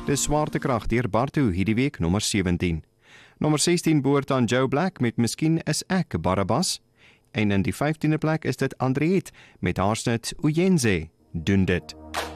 Dis Swaartekrag deur Bartu hierdie week nommer 17. Nommer 16 behoort aan Joe Black met Miskien is ek Barabbas. En in die 15de plek is dit Andriette met haar snit Uyenze, doen dit.